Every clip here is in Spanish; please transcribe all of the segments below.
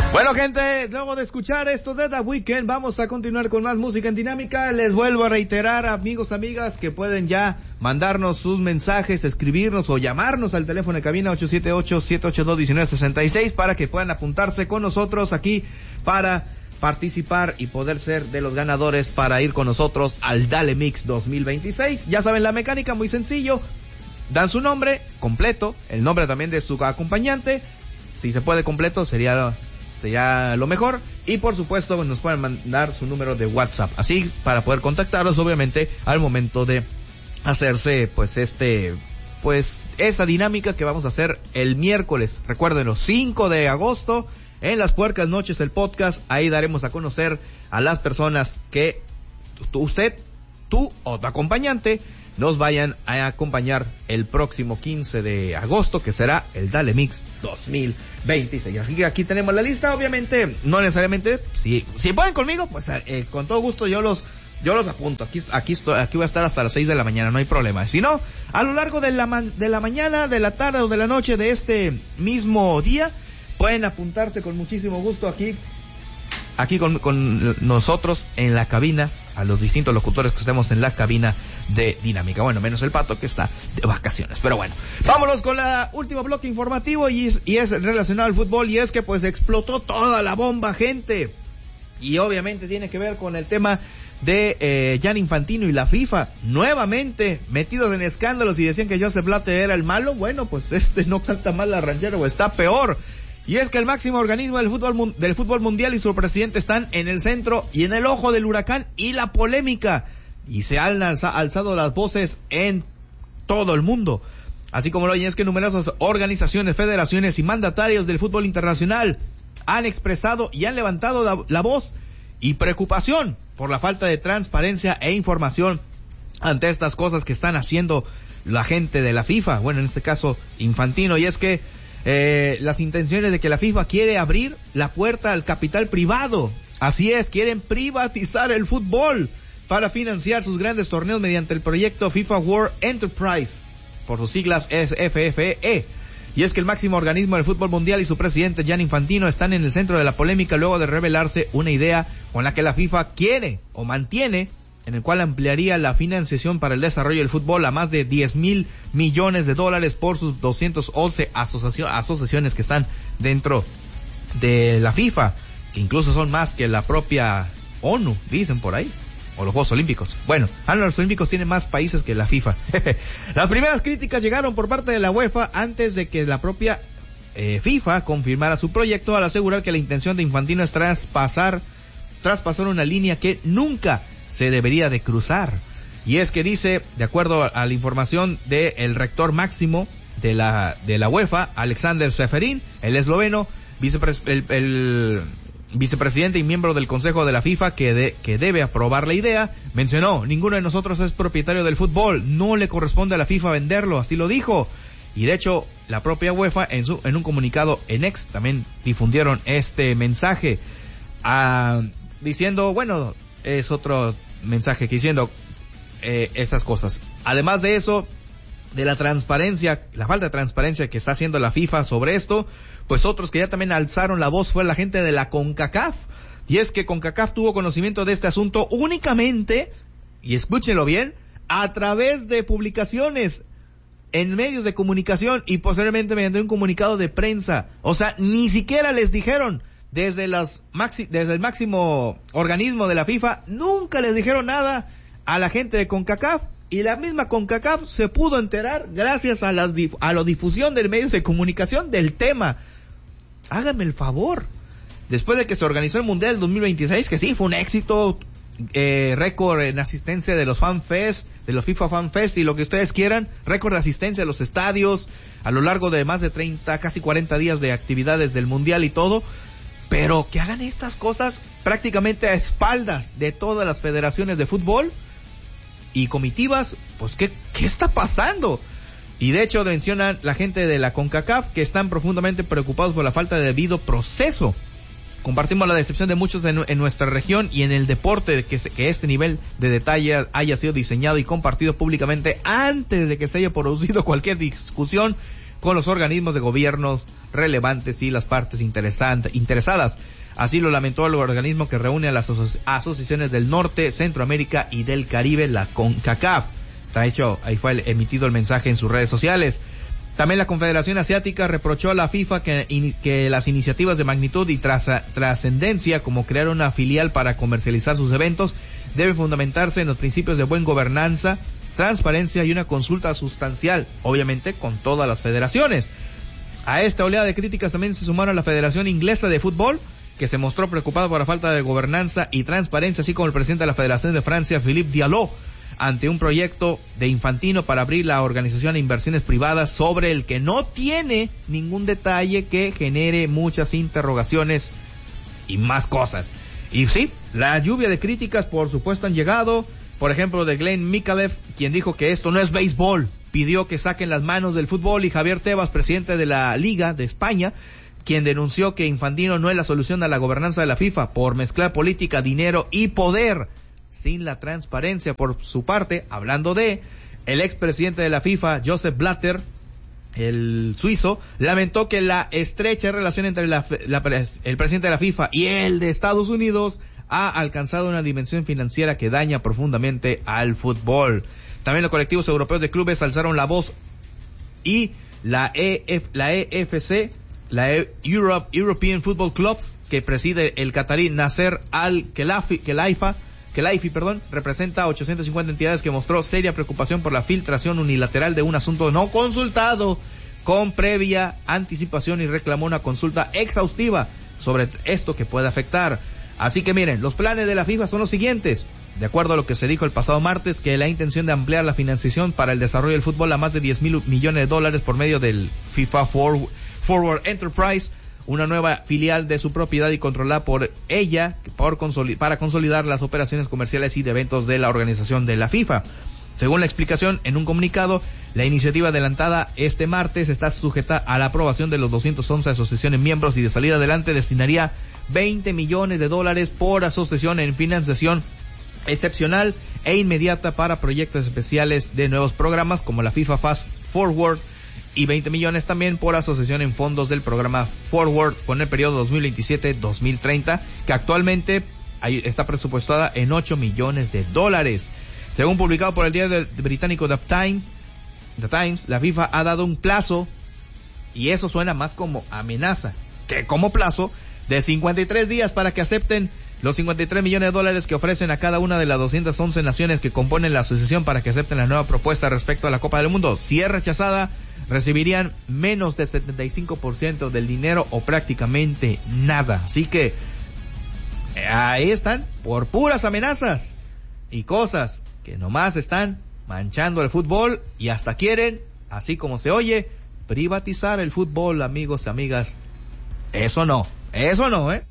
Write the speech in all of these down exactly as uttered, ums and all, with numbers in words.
Bueno, gente, luego de escuchar esto de The Weeknd, vamos a continuar con más música en dinámica. Les vuelvo a reiterar, amigos, amigas, que pueden ya mandarnos sus mensajes, escribirnos o llamarnos al teléfono de cabina ocho siete ocho, siete ocho dos, uno nueve seis seis para que puedan apuntarse con nosotros aquí para participar y poder ser de los ganadores para ir con nosotros al Dale Mix dos mil veintiséis. Ya saben la mecánica, muy sencillo. Dan su nombre completo, el nombre también de su acompañante. Si se puede completo, sería... sería lo mejor, y por supuesto nos pueden mandar su número de WhatsApp, así para poder contactarlos obviamente al momento de hacerse pues este pues esa dinámica que vamos a hacer el miércoles. Recuerden, los cinco de agosto en las Puercas Noches del podcast, ahí daremos a conocer a las personas que usted, tú o tu acompañante nos vayan a acompañar el próximo quince de agosto, que será el Dale Mix dos mil veintiséis. Así que aquí tenemos la lista, obviamente, no necesariamente, si, si pueden conmigo, pues eh, con todo gusto yo los, yo los apunto. Aquí, aquí estoy, aquí voy a estar hasta las seis de la mañana, no hay problema. Si no, a lo largo de la, man, de la mañana, de la tarde o de la noche de este mismo día, pueden apuntarse con muchísimo gusto aquí, aquí con, con nosotros en la cabina, a los distintos locutores que estemos en la cabina de Dinámica. Bueno, menos el Pato, que está de vacaciones. Pero bueno, vámonos con la último bloque informativo y es, y es relacionado al fútbol, y es que pues explotó toda la bomba, gente. Y obviamente tiene que ver con el tema de eh, Gianni Infantino y la FIFA, nuevamente metidos en escándalos, y decían que Joseph Blatter era el malo. Bueno, pues este no canta mal la ranchera, o está peor. Y es que el máximo organismo del fútbol, del fútbol mundial y su presidente están en el centro y en el ojo del huracán y la polémica. Y se han alza, alzado las voces en todo el mundo. Así como lo oyen, es que numerosas organizaciones, federaciones y mandatarios del fútbol internacional han expresado y han levantado la, la voz y preocupación por la falta de transparencia e información ante estas cosas que están haciendo la gente de la FIFA. Bueno, en este caso, Infantino. Y es que Eh, las intenciones de que la FIFA quiere abrir la puerta al capital privado. Así es, quieren privatizar el fútbol para financiar sus grandes torneos mediante el proyecto FIFA World Enterprise, por sus siglas es F F E. Y es que el máximo organismo del fútbol mundial y su presidente Gianni Infantino están en el centro de la polémica luego de revelarse una idea con la que la FIFA quiere o mantiene, en el cual ampliaría la financiación para el desarrollo del fútbol a más de diez mil millones de dólares por sus doscientas once asociación, asociaciones que están dentro de la FIFA, que incluso son más que la propia ONU, dicen por ahí, o los Juegos Olímpicos. Bueno, ahora los Olímpicos tienen más países que la FIFA. Las primeras críticas llegaron por parte de la UEFA antes de que la propia eh, FIFA confirmara su proyecto, al asegurar que la intención de Infantino es traspasar, traspasar una línea que nunca se debería de cruzar. Y es que dice, de acuerdo a la información del rector máximo de la de la UEFA, Alexander Seferin, el esloveno, vicepres, el, el vicepresidente y miembro del Consejo de la FIFA que, de, que debe aprobar la idea, mencionó: ninguno de nosotros es propietario del fútbol, no le corresponde a la FIFA venderlo, así lo dijo. Y de hecho, la propia UEFA en su en un comunicado en X también difundieron este mensaje, ah, diciendo, bueno, es otro mensaje que diciendo eh, esas cosas. Además de eso, de la transparencia, la falta de transparencia que está haciendo la FIFA sobre esto, pues otros que ya también alzaron la voz fue la gente de la CONCACAF. Y es que CONCACAF tuvo conocimiento de este asunto únicamente, y escúchenlo bien, a través de publicaciones en medios de comunicación y posteriormente mediante un comunicado de prensa. O sea, ni siquiera les dijeron. Desde los maxi, desde el máximo organismo de la FIFA, nunca les dijeron nada a la gente de CONCACAF, y la misma CONCACAF se pudo enterar gracias a las a la difusión de medios de comunicación del tema. Háganme el favor. Después de que se organizó el Mundial dos mil veintiséis, que sí, fue un éxito, eh, récord en asistencia de los Fan Fest, de los FIFA Fan Fest y lo que ustedes quieran, récord de asistencia a los estadios, a lo largo de más de treinta, casi cuarenta días de actividades del Mundial y todo. Pero que hagan estas cosas prácticamente a espaldas de todas las federaciones de fútbol y comitivas, pues ¿qué, qué está pasando? Y de hecho mencionan la gente de la CONCACAF que están profundamente preocupados por la falta de debido proceso. Compartimos la decepción de muchos en, en nuestra región y en el deporte de que, que este nivel de detalle haya sido diseñado y compartido públicamente antes de que se haya producido cualquier discusión con los organismos de gobiernos relevantes y las partes interesadas. Así lo lamentó el organismo que reúne a las aso- asociaciones del Norte, Centroamérica y del Caribe, la CONCACAF. De hecho, ahí fue el, emitido el mensaje en sus redes sociales. También la Confederación Asiática reprochó a la FIFA que, in, que las iniciativas de magnitud y trascendencia, como crear una filial para comercializar sus eventos, deben fundamentarse en los principios de buena gobernanza, transparencia y una consulta sustancial, obviamente con todas las federaciones. A esta oleada de críticas también se sumaron la Federación Inglesa de Fútbol, que se mostró preocupada por la falta de gobernanza y transparencia, así como el presidente de la Federación de Francia, Philippe Diallo, ante un proyecto de Infantino para abrir la organización a inversiones privadas sobre el que no tiene ningún detalle que genere muchas interrogaciones y más cosas. Y sí, la lluvia de críticas por supuesto han llegado, por ejemplo de Glenn Mikalev, quien dijo que esto no es béisbol, pidió que saquen las manos del fútbol, y Javier Tebas, presidente de la Liga de España, quien denunció que Infantino no es la solución a la gobernanza de la FIFA por mezclar política, dinero y poder sin la transparencia. Por su parte, hablando de el expresidente de la FIFA, Joseph Blatter, el suizo, lamentó que la estrecha relación entre la, la, el presidente de la FIFA y el de Estados Unidos ha alcanzado una dimensión financiera que daña profundamente al fútbol. También los colectivos europeos de clubes alzaron la voz y la, E F, la E F C, la Europe, European Football Clubs, que preside el catarí Nasser Al-Khelaifi, Khelaifi, perdón, representa a ochocientas cincuenta entidades, que mostró seria preocupación por la filtración unilateral de un asunto no consultado con previa anticipación, y reclamó una consulta exhaustiva sobre esto que puede afectar. Así que miren, los planes de la FIFA son los siguientes. De acuerdo a lo que se dijo el pasado martes, que la intención de ampliar la financiación para el desarrollo del fútbol a más de diez mil millones de dólares por medio del FIFA Forward Enterprise, una nueva filial de su propiedad y controlada por ella por consolid- para consolidar las operaciones comerciales y de eventos de la organización de la FIFA. Según la explicación en un comunicado, la iniciativa adelantada este martes está sujeta a la aprobación de los doscientas once asociaciones miembros, y de salida adelante destinaría veinte millones de dólares por asociación en financiación excepcional e inmediata para proyectos especiales de nuevos programas como la FIFA Fast Forward, y veinte millones también por asociación en fondos del programa Forward con el periodo dos mil veintisiete a dos mil treinta, que actualmente está presupuestada en ocho millones de dólares. Según publicado por el diario británico The Times, The Times, la FIFA ha dado un plazo, y eso suena más como amenaza que como plazo, de cincuenta y tres días para que acepten los cincuenta y tres millones de dólares que ofrecen a cada una de las doscientas once naciones que componen la asociación para que acepten la nueva propuesta respecto a la Copa del Mundo. Si es rechazada, recibirían menos del setenta y cinco por ciento del dinero, o prácticamente nada. Así que ahí están, por puras amenazas y cosas que nomás están manchando el fútbol, y hasta quieren, así como se oye, privatizar el fútbol, amigos y amigas. Eso no, eso no, ¿eh?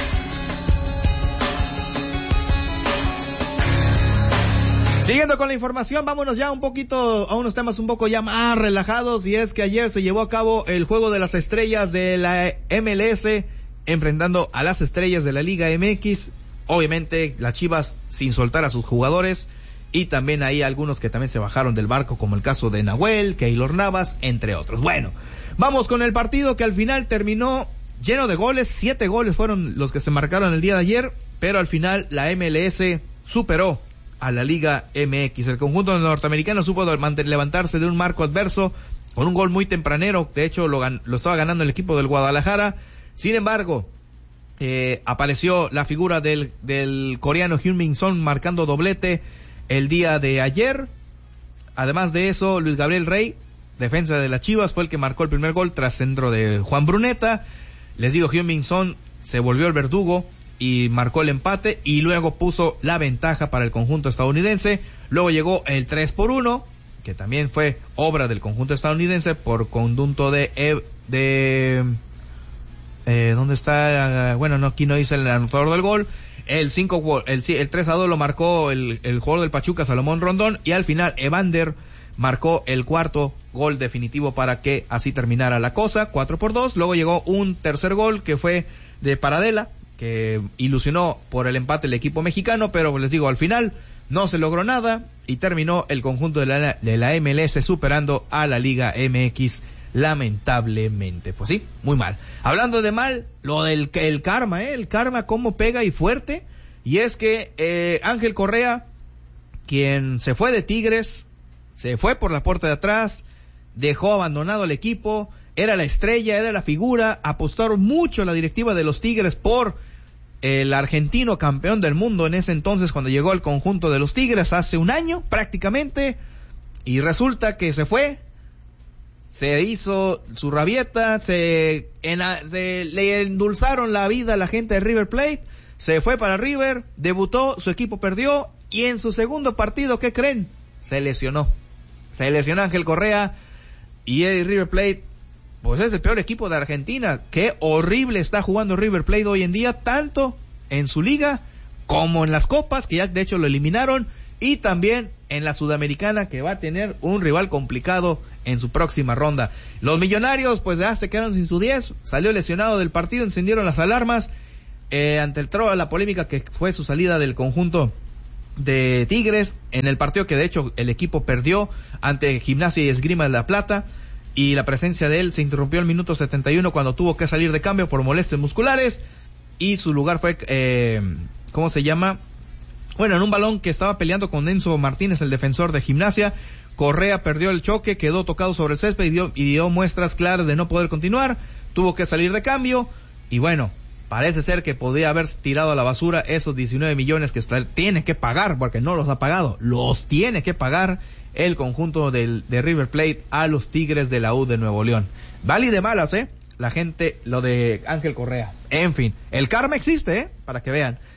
Siguiendo con la información, vámonos ya un poquito a unos temas un poco ya más relajados, y es que ayer se llevó a cabo el Juego de las Estrellas de la M L S, enfrentando a las estrellas de la Liga M X, obviamente las Chivas sin soltar a sus jugadores, y también hay algunos que también se bajaron del barco, como el caso de Nahuel, Keylor Navas, entre otros. Bueno, vamos con el partido, que al final terminó lleno de goles. Siete goles fueron los que se marcaron el día de ayer, pero al final la M L S superó a la Liga M X. El conjunto norteamericano supo levantarse de un marco adverso con un gol muy tempranero. De hecho, lo, lo estaba ganando el equipo del Guadalajara. Sin embargo, eh, apareció la figura del, del coreano Heung-min Son marcando doblete el día de ayer. Además de eso, Luis Gabriel Rey, defensa de las Chivas, fue el que marcó el primer gol tras centro de Juan Bruneta. Les digo, Heung-min Son se volvió el verdugo y marcó el empate, y luego puso la ventaja para el conjunto estadounidense. Luego llegó el tres por uno, que también fue obra del conjunto estadounidense por conjunto de... de eh, ¿dónde está? Bueno, no, aquí no dice el anotador del gol. El cinco, el, el tres a dos lo marcó el, el jugador del Pachuca, Salomón Rondón, y al final Evander marcó el cuarto gol definitivo para que así terminara la cosa, cuatro por dos. Luego llegó un tercer gol que fue de Paradela, que ilusionó por el empate el equipo mexicano, pero les digo, al final no se logró nada, y terminó el conjunto de la, de la M L S superando a la Liga M X lamentablemente. Pues sí, muy mal. Hablando de mal, lo del el karma, ¿eh? El karma cómo pega y fuerte. Y es que eh, Ángel Correa, quien se fue de Tigres, se fue por la puerta de atrás, dejó abandonado el equipo, era la estrella, era la figura, apostaron mucho la directiva de los Tigres por el argentino campeón del mundo en ese entonces cuando llegó al conjunto de los Tigres hace un año prácticamente, y resulta que se fue, se hizo su rabieta, se, en, se le endulzaron la vida a la gente de River Plate, se fue para River, debutó, su equipo perdió, y en su segundo partido, ¿qué creen? Se lesionó, se lesionó Ángel Correa, y el River Plate pues es el peor equipo de Argentina. Qué horrible está jugando River Plate hoy en día, tanto en su liga como en las copas, que ya de hecho lo eliminaron, y también en la Sudamericana, que va a tener un rival complicado en su próxima ronda. Los Millonarios pues ya se quedaron sin su diez, salió lesionado del partido, encendieron las alarmas eh, ante el toda la polémica que fue su salida del conjunto de Tigres en el partido que de hecho el equipo perdió ante Gimnasia y Esgrima de La Plata. Y la presencia de él se interrumpió al minuto setenta y uno cuando tuvo que salir de cambio por molestias musculares, y su lugar fue, eh, ¿cómo se llama? Bueno, en un balón que estaba peleando con Enzo Martínez, el defensor de Gimnasia, Correa perdió el choque, quedó tocado sobre el césped y dio, y dio muestras claras de no poder continuar, tuvo que salir de cambio, y bueno, parece ser que podía haber tirado a la basura esos diecinueve millones que está, tiene que pagar, porque no los ha pagado, los tiene que pagar el conjunto del, de River Plate a los Tigres de la U de Nuevo León. Vale y de malas, eh, la gente, lo de Ángel Correa. En fin, el karma existe, eh, para que vean.